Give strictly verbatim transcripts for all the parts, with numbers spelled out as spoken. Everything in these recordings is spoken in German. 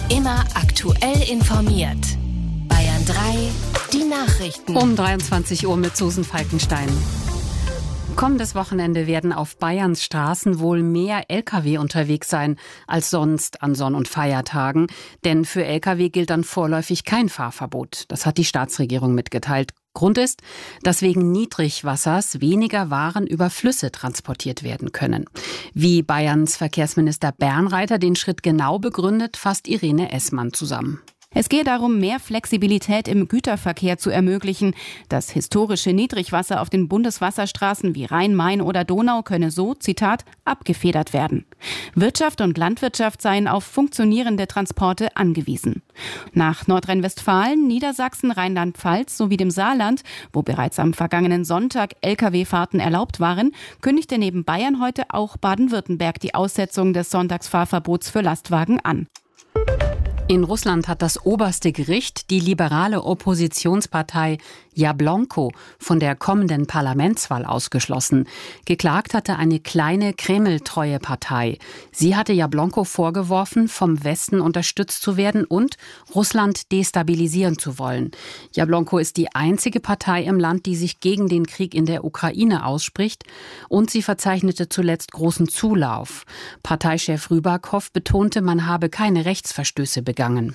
Immer aktuell informiert. Bayern drei, die Nachrichten. Um dreiundzwanzig Uhr mit Susan Falkenstein. Kommendes Wochenende werden auf Bayerns Straßen wohl mehr L K W unterwegs sein als sonst an Sonn- und Feiertagen. Denn für L K W gilt dann vorläufig kein Fahrverbot. Das hat die Staatsregierung mitgeteilt. Grund ist, dass wegen Niedrigwassers weniger Waren über Flüsse transportiert werden können. Wie Bayerns Verkehrsminister Bernreiter den Schritt genau begründet, fasst Irene Essmann zusammen. Es gehe darum, mehr Flexibilität im Güterverkehr zu ermöglichen. Das historische Niedrigwasser auf den Bundeswasserstraßen wie Rhein, Main oder Donau könne so, Zitat, abgefedert werden. Wirtschaft und Landwirtschaft seien auf funktionierende Transporte angewiesen. Nach Nordrhein-Westfalen, Niedersachsen, Rheinland-Pfalz sowie dem Saarland, wo bereits am vergangenen Sonntag L K W-Fahrten erlaubt waren, kündigte neben Bayern heute auch Baden-Württemberg die Aussetzung des Sonntagsfahrverbots für Lastwagen an. In Russland hat das oberste Gericht die liberale Oppositionspartei Jablonko von der kommenden Parlamentswahl ausgeschlossen. Geklagt hatte eine kleine Kreml-treue Partei. Sie hatte Jablonko vorgeworfen, vom Westen unterstützt zu werden und Russland destabilisieren zu wollen. Jablonko ist die einzige Partei im Land, die sich gegen den Krieg in der Ukraine ausspricht, und sie verzeichnete zuletzt großen Zulauf. Parteichef Rybakow betonte, man habe keine Rechtsverstöße begangen. Gegangen.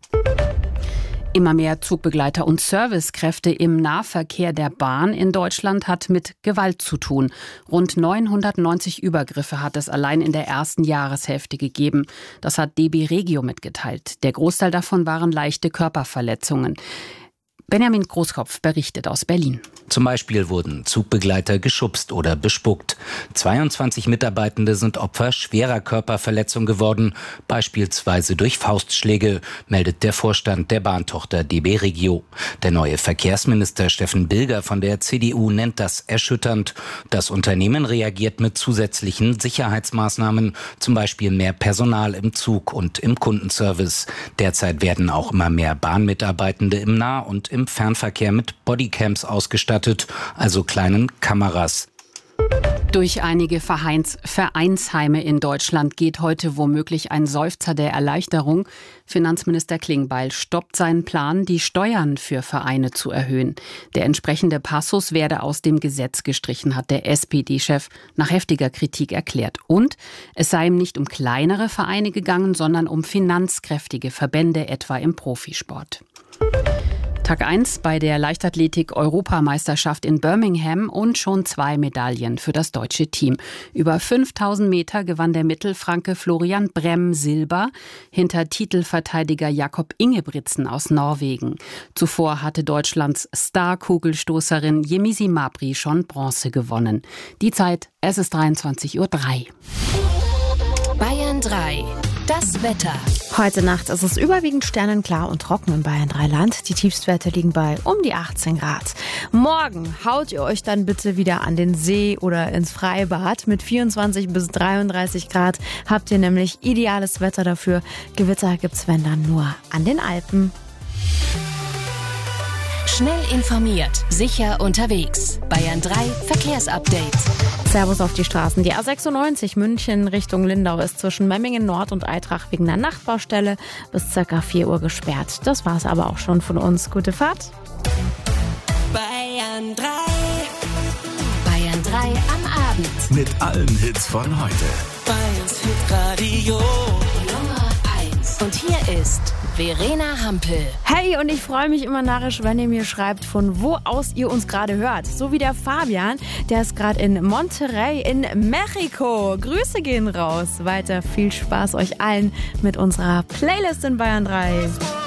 Immer mehr Zugbegleiter und Servicekräfte im Nahverkehr der Bahn in Deutschland hat mit Gewalt zu tun. Rund neunhundertneunzig Übergriffe hat es allein in der ersten Jahreshälfte gegeben. Das hat D B Regio mitgeteilt. Der Großteil davon waren leichte Körperverletzungen. Benjamin Großkopf berichtet aus Berlin. Zum Beispiel wurden Zugbegleiter geschubst oder bespuckt. zweiundzwanzig Mitarbeitende sind Opfer schwerer Körperverletzung geworden, beispielsweise durch Faustschläge, meldet der Vorstand der Bahntochter D B Regio. Der neue Verkehrsminister Steffen Bilger von der C D U nennt das erschütternd. Das Unternehmen reagiert mit zusätzlichen Sicherheitsmaßnahmen, zum Beispiel mehr Personal im Zug und im Kundenservice. Derzeit werden auch immer mehr Bahnmitarbeitende im Nah- und im Fernverkehr mit Bodycams ausgestattet, also kleinen Kameras. Durch einige Vereins- Vereinsheime in Deutschland geht heute womöglich ein Seufzer der Erleichterung. Finanzminister Klingbeil stoppt seinen Plan, die Steuern für Vereine zu erhöhen. Der entsprechende Passus werde aus dem Gesetz gestrichen, hat der S P D-Chef nach heftiger Kritik erklärt. Und es sei ihm nicht um kleinere Vereine gegangen, sondern um finanzkräftige Verbände, etwa im Profisport. Tag eins bei der Leichtathletik-Europameisterschaft in Birmingham und schon zwei Medaillen für das deutsche Team. Über fünftausend Meter gewann der Mittelfranke Florian Brem Silber hinter Titelverteidiger Jakob Ingebrigtsen aus Norwegen. Zuvor hatte Deutschlands Star-Kugelstoßerin Yemisi Mabry schon Bronze gewonnen. Die Zeit, es ist dreiundzwanzig Uhr drei. Bayern drei. Das Wetter. Heute Nacht ist es überwiegend sternenklar und trocken in Bayern drei Land. Die Tiefstwerte liegen bei um die achtzehn Grad. Morgen haut ihr euch dann bitte wieder an den See oder ins Freibad. Mit vierundzwanzig bis dreiunddreißig Grad habt ihr nämlich ideales Wetter dafür. Gewitter gibt's, wenn dann, nur an den Alpen. Schnell informiert, sicher unterwegs. Bayern drei Verkehrsupdate. Servus auf die Straßen. Die A sechsundneunzig München Richtung Lindau ist zwischen Memmingen Nord und Eitrach wegen einer Nachtbaustelle bis ca. vier Uhr gesperrt. Das war's aber auch schon von uns. Gute Fahrt. Bayern drei. Bayern drei am Abend. Mit allen Hits von heute. Bayerns Hitradio Nummer eins. Und hier ist Verena Hampel. Hey, und ich freue mich immer narrisch, wenn ihr mir schreibt, von wo aus ihr uns gerade hört. So wie der Fabian, der ist gerade in Monterrey in Mexiko. Grüße gehen raus. Weiter viel Spaß euch allen mit unserer Playlist in Bayern drei.